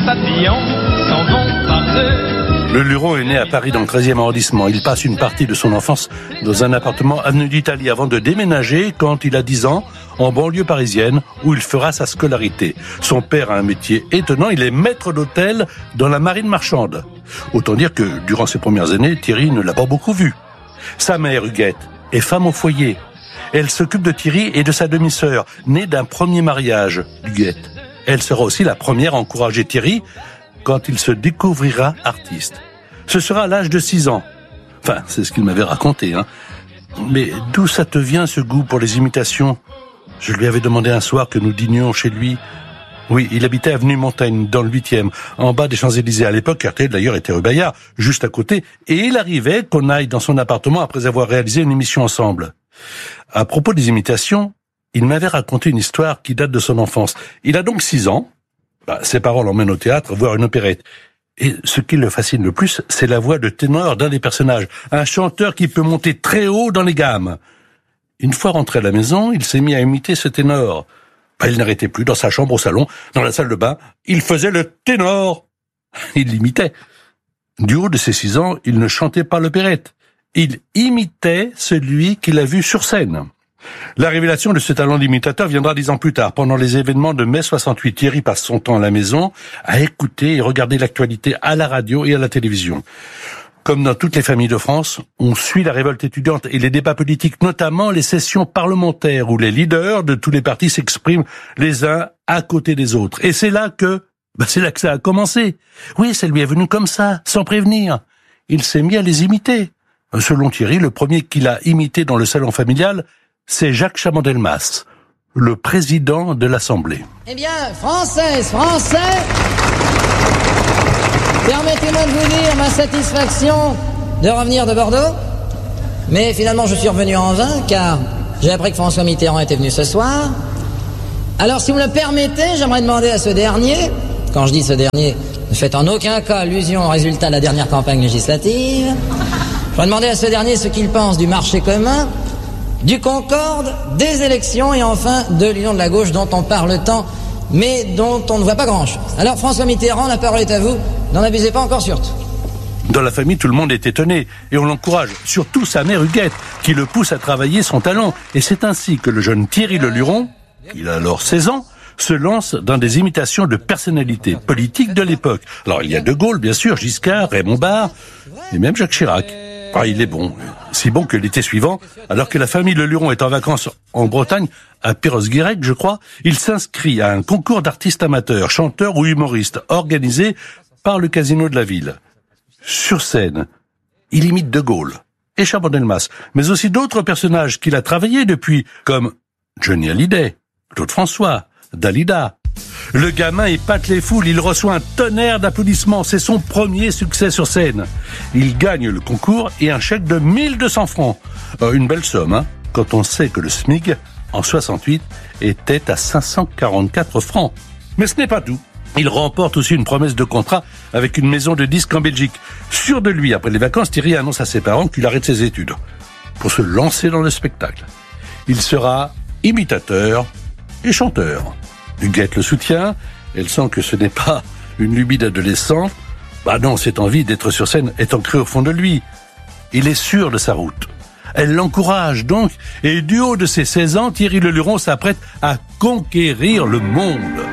papillons s'en vont par deux. Le Luron est né à Paris dans le 13e arrondissement. Il passe une partie de son enfance dans un appartement avenue d'Italie avant de déménager quand il a 10 ans en banlieue parisienne où il fera sa scolarité. Son père a un métier étonnant, il est maître d'hôtel dans la marine marchande. Autant dire que durant ses premières années, Thierry ne l'a pas beaucoup vu. Sa mère, Huguette, est femme au foyer. Elle s'occupe de Thierry et de sa demi-sœur, née d'un premier mariage, Huguette. Elle sera aussi la première à encourager Thierry quand il se découvrira artiste. Ce sera à l'âge de 6 ans. Enfin, c'est ce qu'il m'avait raconté, hein. Mais d'où ça te vient, ce goût pour les imitations ? Je lui avais demandé un soir que nous dînions chez lui. Oui, il habitait avenue Montaigne, dans le 8e, en bas des Champs-Élysées. À l'époque, RTL d'ailleurs était rue Bayard, juste à côté. Et il arrivait qu'on aille dans son appartement après avoir réalisé une émission ensemble. À propos des imitations, il m'avait raconté une histoire qui date de son enfance. Il a donc 6 ans. Ses parents l'emmènent au théâtre voir une opérette. Et ce qui le fascine le plus, c'est la voix de ténor d'un des personnages. Un chanteur qui peut monter très haut dans les gammes. Une fois rentré à la maison, il s'est mis à imiter ce ténor. Il n'arrêtait plus dans sa chambre au salon, dans la salle de bain. Il faisait le ténor. Il l'imitait. Du haut de ses 6 ans, il ne chantait pas l'opérette. Il imitait celui qu'il a vu sur scène. La révélation de ce talent d'imitateur viendra 10 ans plus tard. Pendant les événements de mai 68, Thierry passe son temps à la maison à écouter et regarder l'actualité à la radio et à la télévision. Comme dans toutes les familles de France, on suit la révolte étudiante et les débats politiques, notamment les sessions parlementaires où les leaders de tous les partis s'expriment les uns à côté des autres. Et c'est là que ça a commencé. Oui, ça lui est venu comme ça, sans prévenir. Il s'est mis à les imiter. Selon Thierry, le premier qu'il a imité dans le salon familial, c'est Jacques Chaban-Delmas, le président de l'Assemblée. Eh bien, Françaises, Français, permettez-moi de vous dire ma satisfaction de revenir de Bordeaux. Mais finalement, je suis revenu en vain, car j'ai appris que François Mitterrand était venu ce soir. Alors, si vous me le permettez, j'aimerais demander à ce dernier, quand je dis ce dernier, ne faites en aucun cas allusion au résultat de la dernière campagne législative. Je vais demander à ce dernier ce qu'il pense du marché commun, du Concorde, des élections et enfin de l'Union de la gauche dont on parle tant, mais dont on ne voit pas grand-chose. Alors François Mitterrand, la parole est à vous, n'en abusez pas encore surtout. Dans la famille, tout le monde est étonné et on l'encourage, surtout sa mère Huguette, qui le pousse à travailler son talent. Et c'est ainsi que le jeune Thierry Le Luron, il a alors 16 ans, se lance dans des imitations de personnalités politiques de l'époque. Alors il y a De Gaulle, bien sûr, Giscard, Raymond Barre et même Jacques Chirac. Il est bon, si bon que l'été suivant, alors que la famille Le Luron est en vacances en Bretagne, à Perros-Guirec, je crois, il s'inscrit à un concours d'artistes amateurs, chanteurs ou humoristes, organisé par le casino de la ville. Sur scène, il imite De Gaulle et Chaban-Delmas, mais aussi d'autres personnages qu'il a travaillés depuis, comme Johnny Hallyday, Claude François, Dalida. Le gamin épate les foules, il reçoit un tonnerre d'applaudissements, c'est son premier succès sur scène. Il gagne le concours et un chèque de 1200 francs. Une belle somme, hein, quand on sait que le SMIC, en 68, était à 544 francs. Mais ce n'est pas tout. Il remporte aussi une promesse de contrat avec une maison de disques en Belgique. Sûr de lui, après les vacances, Thierry annonce à ses parents qu'il arrête ses études pour se lancer dans le spectacle. Il sera imitateur et chanteur. Huguette le soutient, elle sent que ce n'est pas une lubie d'adolescent. Non, cette envie d'être sur scène est ancrée au fond de lui. Il est sûr de sa route. Elle l'encourage donc, et du haut de ses 16 ans, Thierry Le Luron s'apprête à conquérir le monde.